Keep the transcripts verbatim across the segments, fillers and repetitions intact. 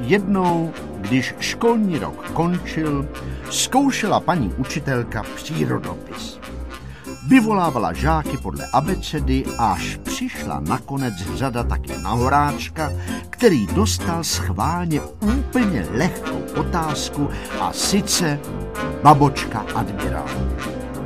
Jednou, když školní rok končil, zkoušela paní učitelka přírodopis. Vyvolávala žáky podle abecedy, až přišla nakonec řada taky na Horáčka, který dostal schválně úplně lehkou otázku, a sice babočka admirál.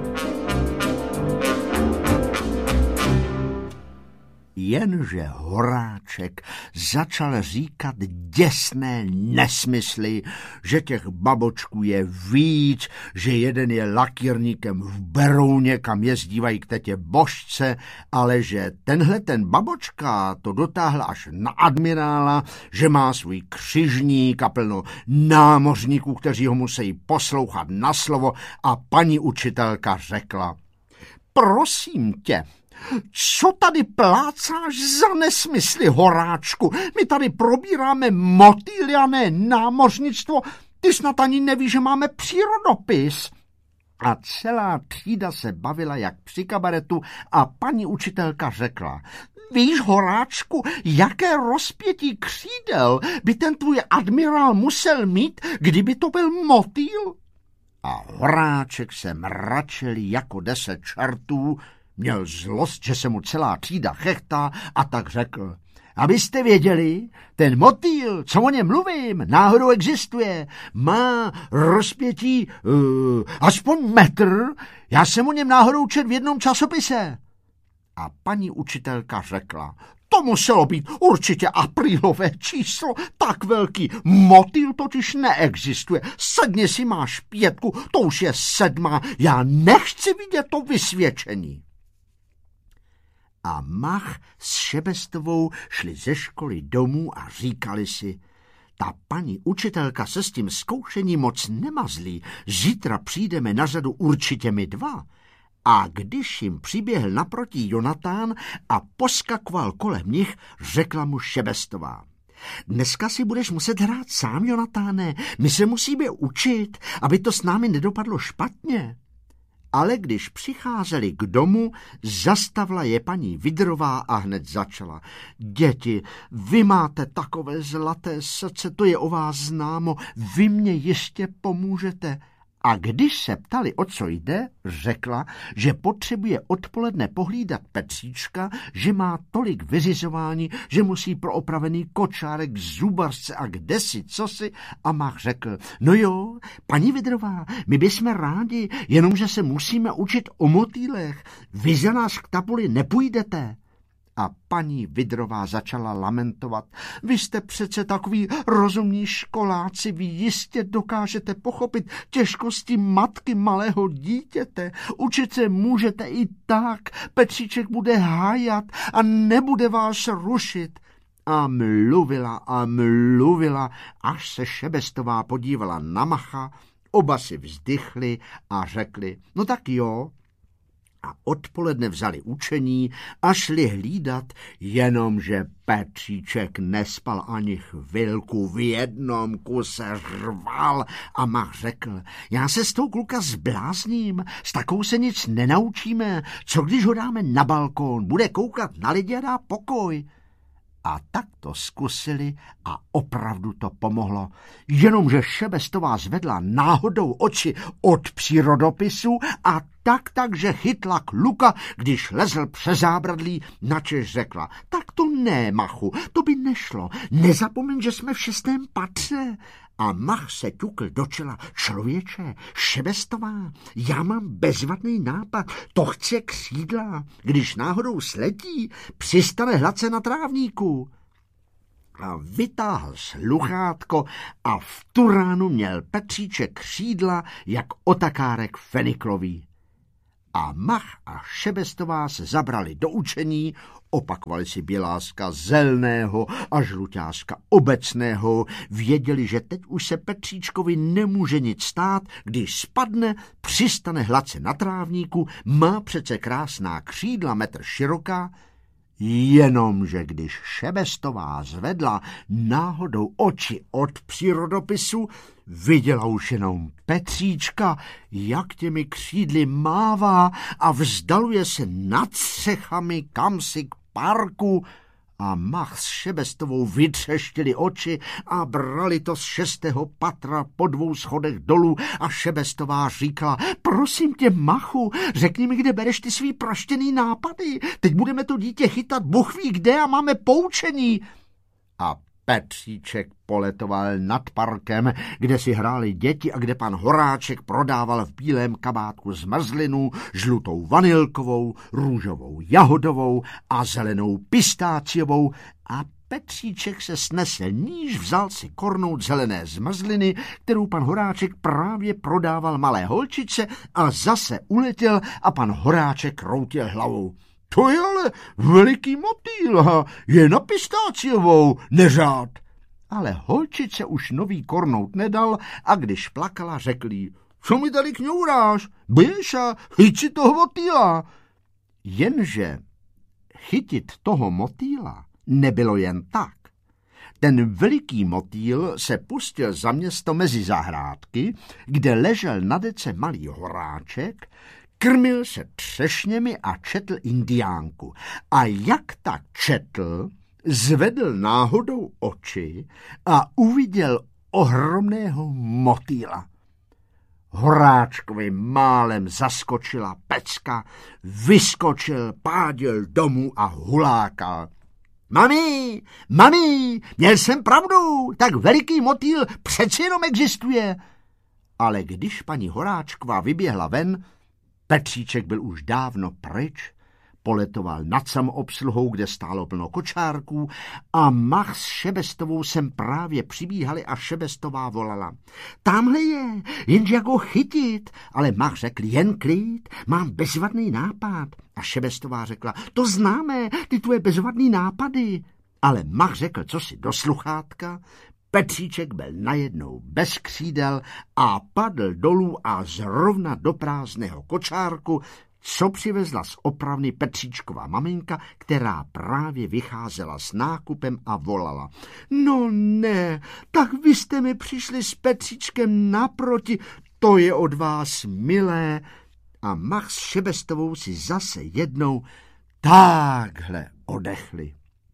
Jenže Horáček začal říkat děsné nesmysly, že těch babočků je víc, že jeden je lakírníkem v Berouně, kam jezdívají k tetě Božce, ale že tenhle ten babočka to dotáhla až na admirála, že má svůj křižník a plno námořníků, kteří ho musí poslouchat na slovo, a paní učitelka řekla: prosím tě, co tady plácáš za nesmysly, Horáčku? My tady probíráme motýly a ne námořnictvo. Ty snad ani nevíš, že máme přírodopis. A celá třída se bavila jak při kabaretu a paní učitelka řekla: víš, Horáčku, jaké rozpětí křídel by ten tvůj admirál musel mít, kdyby to byl motýl? A Horáček se mračil jako deset čertů, měl zlost, že se mu celá třída chechtá, a tak řekl: abyste věděli, ten motýl, co o něm mluvím, náhodou existuje. Má rozpětí uh, aspoň metr, já jsem o něm náhodou četl v jednom časopise. A paní učitelka řekla: to muselo být určitě aprílové číslo, tak velký motýl totiž neexistuje. Sedni si, máš pětku, to už je sedma, já nechci vidět to vysvědčení. A Mach s Šebestovou šli ze školy domů a říkali si: ta paní učitelka se s tím zkoušením moc nemazlí, zítra přijdeme na řadu určitě my dva. A když jim přiběhl naproti Jonatán a poskakoval kolem nich, řekla mu Šebestová: dneska si budeš muset hrát sám, Jonatáne, my se musíme učit, aby to s námi nedopadlo špatně. Ale když přicházeli k domu, zastavila je paní Vidrová a hned začala: děti, vy máte takové zlaté srdce, to je o vás známo, vy mě ještě pomůžete. A když se ptali, o co jde, řekla, že potřebuje odpoledne pohlídat Petříčka, že má tolik vyřizování, že musí pro opravený kočárek, zubařce a kdesi cosi, a Mach řekl: no jo, paní Vidrová, my bychom rádi, jenomže se musíme učit o motýlech, vy za nás k tabuli nepůjdete. A paní Vidrová začala lamentovat: vy jste přece takový rozumní školáci, vy jistě dokážete pochopit těžkosti matky malého dítěte. Učit se můžete i tak, Petříček bude hájat a nebude vás rušit. A mluvila a mluvila, až se Šebestová podívala na Macha, oba si vzdychli a řekli: no tak jo. A odpoledne vzali učení a šli hlídat, jenomže Petříček nespal ani chvilku, v jednom kuse řval, a Mach řekl: já se s tou kluka zblázním, s takou se nic nenaučíme, co když ho dáme na balkón, bude koukat na lidi a dá pokoj. A tak to zkusili a opravdu to pomohlo. Jenomže Šebestová zvedla náhodou oči od přírodopisu a tak takže chytla kluka, když lezl přes zábradlí, načež řekla: tak to ne, Machu, to by nešlo, nezapomeň, že jsme v šestém patře. A Mach se ťukl do čela: člověče, Šebestová, já mám bezvadný nápad, to chce křídla, když náhodou sletí, přistane hladce na trávníku. A vytáhl sluchátko a v tu ránu měl Petříček křídla jak otakárek feniklový. A Mach a Šebestová se zabrali do učení, opakovali si Běláska zelného a Žluťáska obecného, věděli, že teď už se Petříčkovi nemůže nic stát, když spadne, přistane hladce na trávníku, má přece krásná křídla metr široká, jenomže když Šebestová zvedla náhodou oči od přírodopisu, viděla už jenom Petříčka, jak těmi křídly mává a vzdaluje se nad střechami kamsi k parku, A Mach s Šebestovou vytřeštili oči a brali to z šestého patra po dvou schodech dolů a Šebestová říkala, prosím tě, Machu, řekni mi, kde bereš ty svý praštěný nápady. Teď budeme to dítě chytat Bůh ví kde a máme poučení. A Petříček poletoval nad parkem, kde si hráli děti a kde pan Horáček prodával v bílém kabátku zmrzlinu, žlutou vanilkovou, růžovou jahodovou a zelenou pistáciovou a Petříček se snesl níž, vzal si kornout zelené zmrzliny, kterou pan Horáček právě prodával malé holčičce a zase uletěl a pan Horáček kroutil hlavou. To je ale veliký motýl, je na pistáciovou, neřád. Ale holčice už nový kornout nedal a když plakala, řekl jí, co mi tady kňouráš, běž a chyť si toho motýla. Jenže chytit toho motýla nebylo jen tak. Ten veliký motýl se pustil za město mezi zahrádky, kde ležel na dece malý Horáček, krmil se třešněmi a četl indiánku. A jak tak četl, zvedl náhodou oči a uviděl ohromného motýla. Horáčkovi málem zaskočila pecka, vyskočil, pádil domů a hulákal. Mami, mami, měl jsem pravdu, tak veliký motýl přeci jenom existuje. Ale když paní Horáčková vyběhla ven, Petříček byl už dávno pryč, poletoval nad samoobsluhou, kde stálo plno kočárků a Mach s Šebestovou sem právě přibíhali a Šebestová volala. Tamhle je, jenže jak ho chytit, ale Mach řekl jen klid, mám bezvadný nápad. A Šebestová řekla, to známe, ty tvoje bezvadný nápady. Ale Mach řekl, co si do sluchátka, Petříček byl najednou bez křídel a padl dolů a zrovna do prázdného kočárku, co přivezla z opravny Petříčková maminka, která právě vycházela s nákupem a volala. No ne, tak vy jste mi přišli s Petříčkem naproti, to je od vás milé. A Mach s Šebestovou si zase jednou takhle odechli.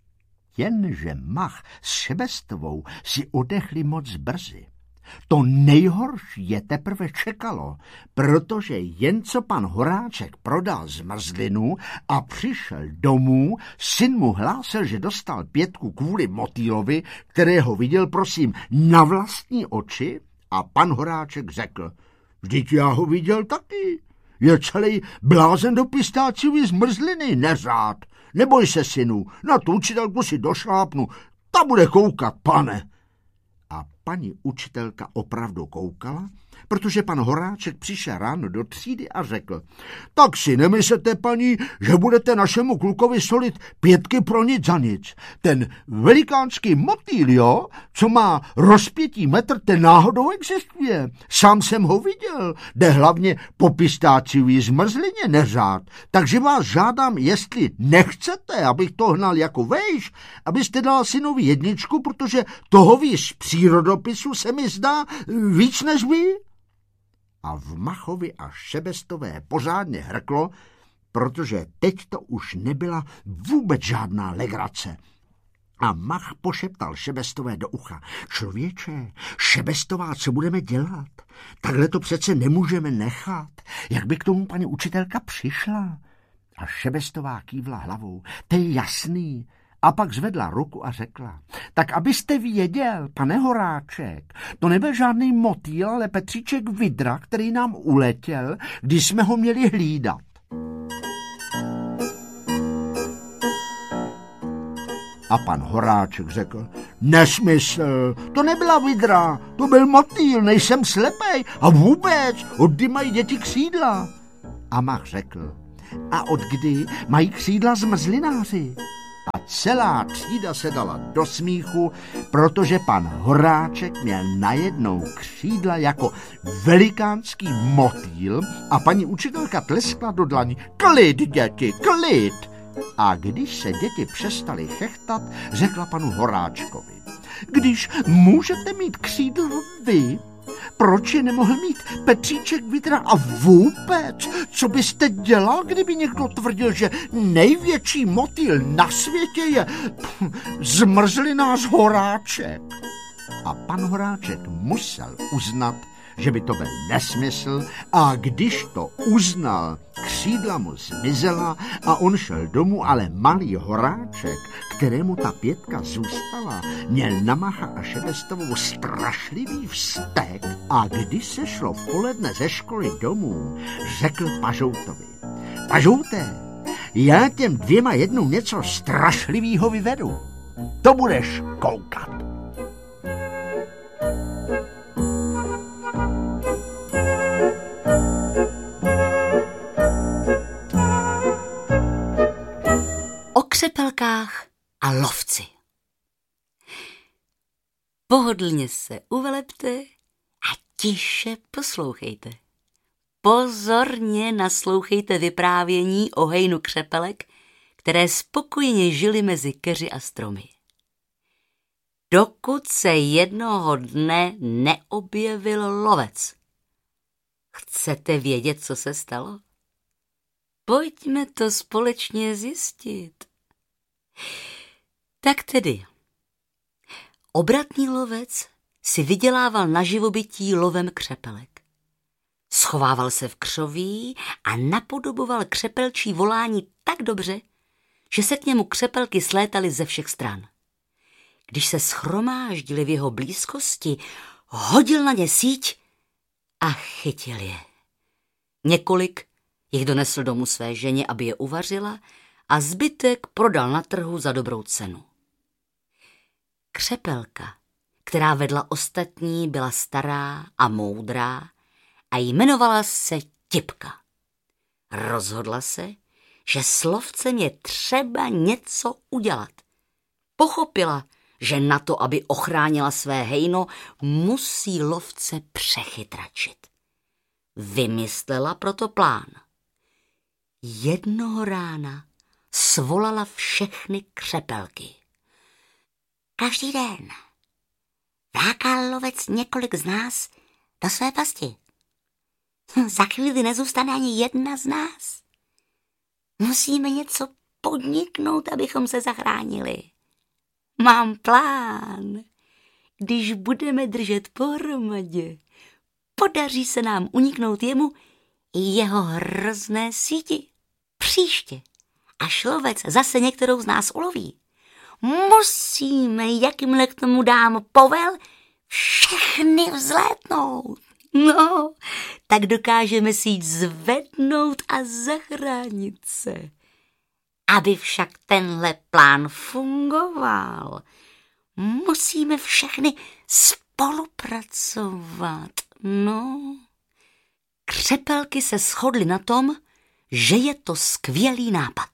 Jenže Mach s Šebestovou si odechli moc brzy. To nejhorší je teprve čekalo, protože jen co pan Horáček prodal zmrzlinu a přišel domů, syn mu hlásil, že dostal pětku kvůli motýlovi, kterého viděl, prosím, na vlastní oči, a pan Horáček řekl, vždyť já ho viděl taky, je celý blázen do pistáciový zmrzliny, neřád. Neboj se, synu, na tu učitelku si došlápnu, ta bude koukat, pane. A paní učitelka opravdu koukala, protože pan Horáček přišel ráno do třídy a řekl, tak si nemyslete, paní, že budete našemu klukovi solit pětky pro nic za nic. Ten velikánský motýl, jo, co má rozpětí metr, ten náhodou existuje. Sám jsem ho viděl, jde hlavně po pistáciový zmrzlině, neřád. Takže vás žádám, jestli nechcete, abych to hnal jako vejš, abyste dal synovi jedničku, protože toho víc z přírodopisu se mi zdá víc než vy. A v Machovi a Šebestové pořádně hrklo, protože teď to už nebyla vůbec žádná legrace. A Mach pošeptal Šebestové do ucha. Člověče, Šebestová, co budeme dělat? Takhle to přece nemůžeme nechat. Jak by k tomu paní učitelka přišla? A Šebestová kývla hlavou. To je jasný. A pak zvedla ruku a řekla, tak abyste věděl, pane Horáček, to nebyl žádný motýl, ale Petříček Vidra, který nám uletěl, když jsme ho měli hlídat. A pan Horáček řekl, nesmysl, to nebyla vidra, to byl motýl, nejsem slepej a vůbec, odkdy mají děti křídla. A Mach řekl, a od kdy mají křídla zmrzlináři? A celá třída se dala do smíchu, protože pan Horáček měl najednou křídla jako velikánský motýl a paní učitelka tleskla do dlaní. Klid, děti, klid! A když se děti přestaly chechtat, řekla panu Horáčkovi. Když můžete mít křídla vy, Proč je nemohl mít Petříček Vydra? A vůbec, co byste dělal, kdyby někdo tvrdil, že největší motýl na světě je zmrzlinář Horáček? A pan Horáček musel uznat, že by to byl nesmysl, a když to uznal, křídla mu zmizela a on šel domů, ale malý Horáček, kterému ta pětka zůstala, měl na Macha a Šebestovou strašlivý vztek a když se šlo v poledne ze školy domů, řekl Pažoutovi: Pažouté, já těm dvěma jednou něco strašlivýho vyvedu. To budeš koukat. O křepelkách a lovci. Pohodlně se uvelepte a tiše poslouchejte. Pozorně naslouchejte vyprávění o hejnu křepelek, které spokojeně žily mezi keři a stromy. Dokud se jednoho dne neobjevil lovec. Chcete vědět, co se stalo? Pojďme to společně zjistit. Tak tedy, obratný lovec si vydělával na živobytí lovem křepelek. Schovával se v křoví a napodoboval křepelčí volání tak dobře, že se k němu křepelky slétaly ze všech stran. Když se shromáždili v jeho blízkosti, hodil na ně síť a chytil je. Několik jich donesl domů své ženě, aby je uvařila, a zbytek prodal na trhu za dobrou cenu. Křepelka, která vedla ostatní, byla stará a moudrá a jmenovala se Tipka. Rozhodla se, že s lovcem je třeba něco udělat. Pochopila, že na to, aby ochránila své hejno, musí lovce přechytračit. Vymyslela proto plán. Jednoho rána svolala všechny křepelky. Každý den lákal lovec několik z nás do své pasti. Za chvíli nezůstane ani jedna z nás. Musíme něco podniknout, abychom se zachránili. Mám plán. Když budeme držet pohromadě, podaří se nám uniknout jemu i jeho hrozné síti. Příště, až lovec zase některou z nás uloví, musíme, jakmile k tomu dám povel, všechny vzlétnout. No, tak dokážeme síť zvednout a zachránit se. Aby však tenhle plán fungoval, musíme všechny spolupracovat. No, křepelky se shodly na tom, že je to skvělý nápad.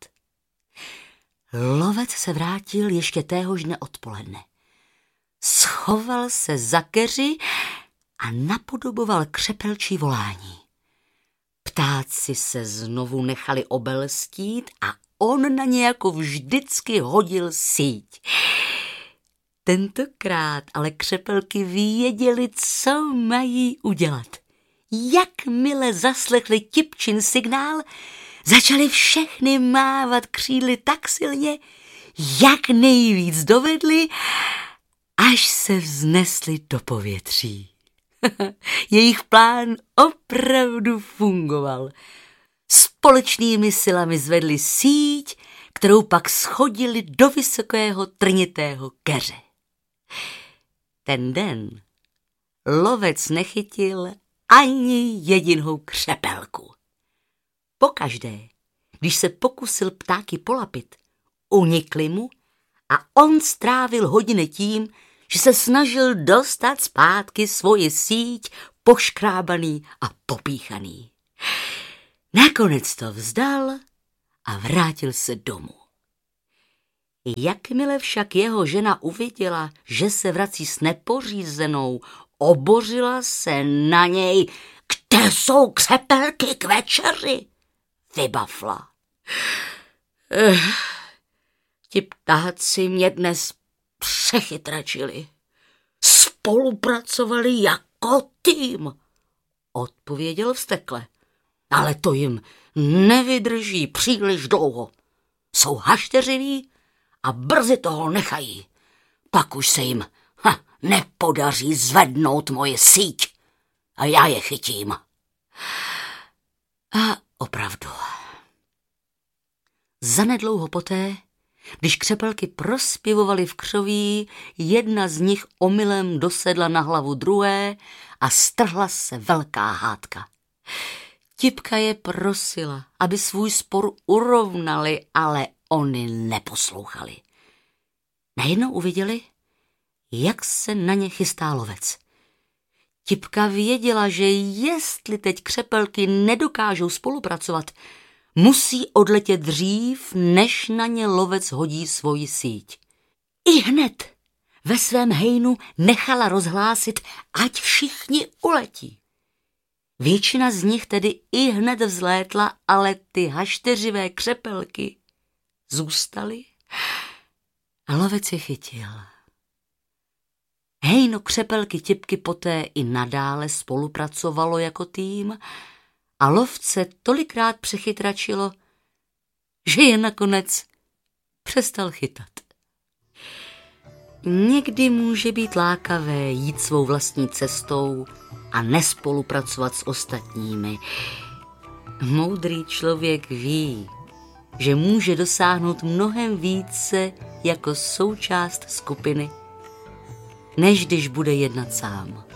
Lovec se vrátil ještě téhož dne odpoledne. Schoval se za keři a napodoboval křepelčí volání. Ptáci se znovu nechali obelstít a on na ně jako vždycky hodil síť. Tentokrát ale křepelky věděli, co mají udělat. Jakmile zaslechli Tipčin signál, začali všechny mávat křídly tak silně, jak nejvíc dovedli, až se vznesli do povětří. Jejich plán opravdu fungoval. Společnými silami zvedli síť, kterou pak shodili do vysokého trnitého keře. Ten den lovec nechytil ani jedinou křepelku. Pokaždé, když se pokusil ptáky polapit, unikli mu a on strávil hodiny tím, že se snažil dostat zpátky svoji síť, poškrábaný a popíchaný. Nakonec to vzdal a vrátil se domů. Jakmile však jeho žena uviděla, že se vrací s nepořízenou, obořila se na něj. Kde jsou křepelky k večeři? Vybafla. Eh, ti ptáci mě dnes přechytračili. Spolupracovali jak jako tým, odpověděl vztekle. Ale to jim nevydrží příliš dlouho. Jsou hašteřiví a brzy toho nechají. Pak už se jim ha, nepodaří zvednout moje síť a já je chytím. A opravdu. Zanedlouho poté, když křepelky prospěvovaly v křoví, jedna z nich omylem dosedla na hlavu druhé a strhla se velká hádka. Tipka je prosila, aby svůj spor urovnali, ale oni neposlouchali. Najednou uviděli, jak se na ně chystá lovec. Tipka věděla, že jestli teď křepelky nedokážou spolupracovat, musí odletět dřív, než na ně lovec hodí svoji síť. I hned ve svém hejnu nechala rozhlásit, ať všichni uletí. Většina z nich tedy i hned vzlétla, ale ty hašteřivé křepelky zůstaly a lovec je chytil. Hejno křepelky Tipky poté i nadále spolupracovalo jako tým a lovce tolikrát přechytračilo, že je nakonec přestal chytat. Někdy může být lákavé jít svou vlastní cestou a nespolupracovat s ostatními. Moudrý člověk ví, že může dosáhnout mnohem více jako součást skupiny, než když bude jednat sám.